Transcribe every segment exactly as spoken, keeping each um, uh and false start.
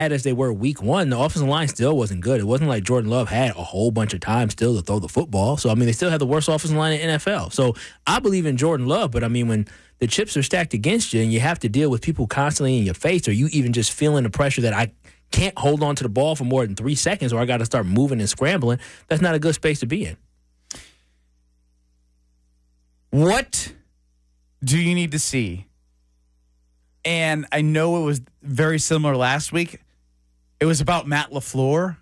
as they were week one, the offensive line still wasn't good. It wasn't like Jordan Love had a whole bunch of time still to throw the football. So, I mean, they still had the worst offensive line in the N F L. So, I believe in Jordan Love, but, I mean, when the chips are stacked against you and you have to deal with people constantly in your face, or you even just feeling the pressure that I can't hold on to the ball for more than three seconds or I got to start moving and scrambling, that's not a good space to be in. What do you need to see? And I know it was very similar last week. It was about Matt LaFleur.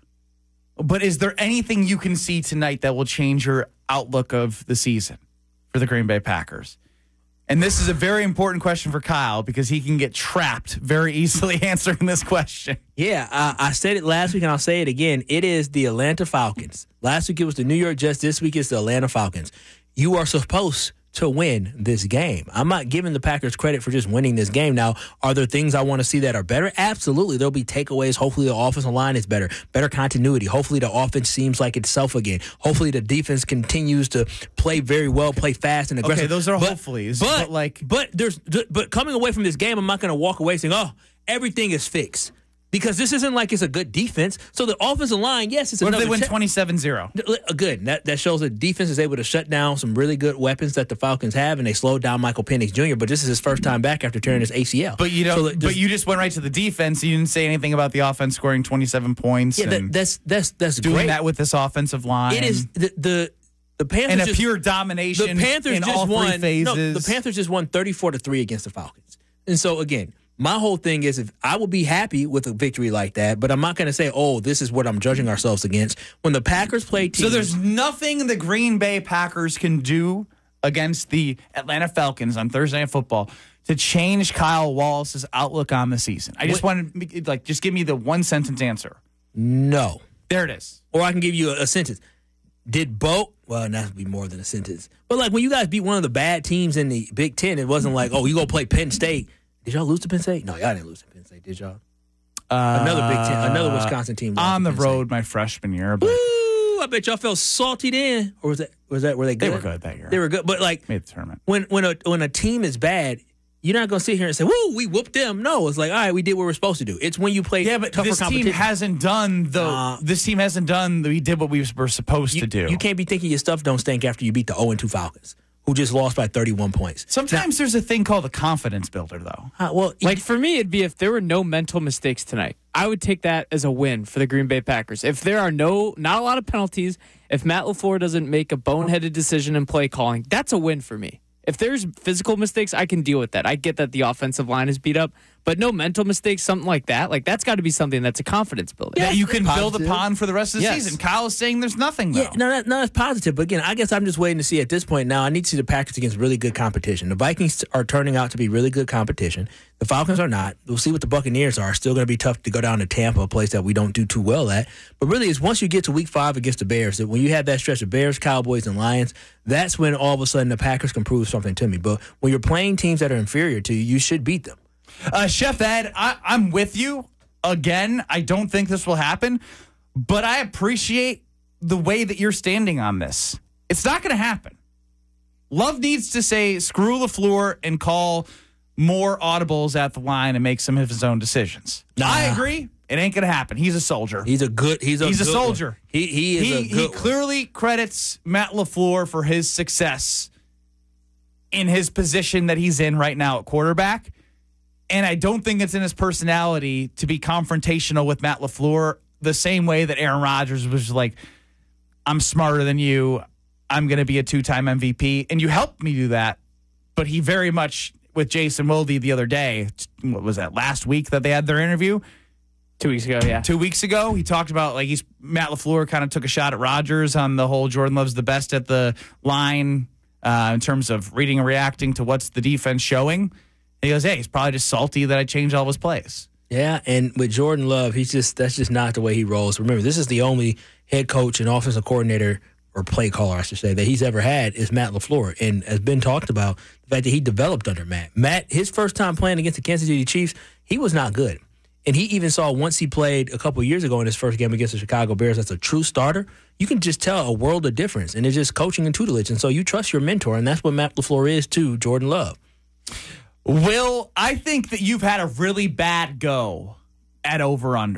But is there anything you can see tonight that will change your outlook of the season for the Green Bay Packers? And this is a very important question for Kyle because he can get trapped very easily answering this question. Yeah, uh, I said it last week and I'll say it again. It is the Atlanta Falcons. Last week it was the New York Jets. This week it's the Atlanta Falcons. You are supposed to win this game. I'm not giving the Packers credit for just winning this game. Now, are there things I want to see that are better? Absolutely. There'll be takeaways. Hopefully the offensive line is better. Better continuity. Hopefully the offense seems like itself again. Hopefully the defense continues to play very well, play fast and aggressive. Okay, those are but, hopefullys. But, but like but there's but coming away from this game, I'm not going to walk away saying, "Oh, everything is fixed." Because this isn't like it's a good defense. So the offensive line, yes, it's what another if they win check- twenty-seven zero? Good. That that shows that defense is able to shut down some really good weapons that the Falcons have, and they slowed down Michael Penix Junior But this is his first time back after tearing his A C L. But you know, so but you just went right to the defense. You didn't say anything about the offense scoring twenty-seven points. Yeah, and that, that's that's that's doing great. that with this offensive line. It is the the, the Panthers and a just, pure domination. The Panthers in just all won. three phases. No, the Panthers just won thirty-four to three against the Falcons. And so again, my whole thing is if I will be happy with a victory like that, but I'm not going to say, oh, this is what I'm judging ourselves against. When the Packers play teams. So there's nothing the Green Bay Packers can do against the Atlanta Falcons on Thursday Night Football to change Kyle Wallace's outlook on the season. I just want to, like, just give me the one sentence answer. No. There it is. Or I can give you a, a sentence. Did Bo, well, that would be more than a sentence. But like when you guys beat one of the bad teams in the Big Ten, it wasn't like, oh, you go play Penn State. Did y'all lose to Penn State? No, y'all didn't lose to Penn State, did y'all? Uh, another Big Ten, another Wisconsin team on the Penn road State. my freshman year. But Woo! I bet y'all felt salty then, or was that was that were they good? They were good that year. They were good, but like made the tournament. When when a when a team is bad, you're not gonna sit here and say, "Woo, we whooped them." No, it's like, all right, we did what we're supposed to do. It's when you play yeah, but tougher this team competition. hasn't done the. Uh, this team hasn't done. The, we did what we were supposed you, to do. You can't be thinking your stuff don't stink after you beat the oh and two Falcons, who just lost by thirty-one points. Sometimes now, there's a thing called a confidence builder, though. Uh, well, like for me, it'd be if there were no mental mistakes tonight. I would take that as a win for the Green Bay Packers. If there are no, not a lot of penalties, if Matt LaFleur doesn't make a boneheaded decision in play calling, that's a win for me. If there's physical mistakes, I can deal with that. I get that the offensive line is beat up, but no mental mistakes, something like that, like that's got to be something that's a confidence builder. Yeah, that you can positive. build upon for the rest of the Yes. season. Kyle is saying there's nothing, though. Yeah, no, no, no, it's positive. But again, I guess I'm just waiting to see at this point now. I need to see the Packers against really good competition. The Vikings are turning out to be really good competition. The Falcons are not. We'll see what the Buccaneers are. Still going to be tough to go down to Tampa, a place that we don't do too well at. But really, it's once you get to week five against the Bears, that when you have that stretch of Bears, Cowboys, and Lions, that's when all of a sudden the Packers can prove something to me. But when you're playing teams that are inferior to you, you should beat them. Uh, Chef Ed, I, I'm with you. Again, I don't think this will happen, but I appreciate the way that you're standing on this. It's not going to happen. Love needs to say screw LaFleur and call more audibles at the line and make some of his own decisions. Nah. I agree. It ain't going to happen. He's a soldier. He's a good. He's a. He's a good soldier. One. He he is he, a he good. clearly credits Matt LaFleur for his success in his position that he's in right now at quarterback. And I don't think it's in his personality to be confrontational with Matt LaFleur the same way that Aaron Rodgers was like, I'm smarter than you. I'm going to be a two-time M V P. And you helped me do that. But he very much, with Jason Wilde the other day, what was that, last week that they had their interview? Two weeks ago, yeah. Two weeks ago, he talked about, like, he's Matt LaFleur kind of took a shot at Rodgers on the whole Jordan Love's the best at the line uh, in terms of reading and reacting to what's the defense showing. He goes, hey, he's probably just salty that I changed all his plays. Yeah, and with Jordan Love, he's just that's just not the way he rolls. Remember, this is the only head coach and offensive coordinator or play caller, I should say, that he's ever had is Matt LaFleur. And as been talked about, the fact that he developed under Matt. Matt, his first time playing against the Kansas City Chiefs, he was not good. And he even saw once he played a couple years ago in his first game against the Chicago Bears as a true starter, you can just tell a world of difference. And it's just coaching and tutelage. And so you trust your mentor, and that's what Matt LaFleur is to Jordan Love. Will, I think that you've had a really bad go at over-under.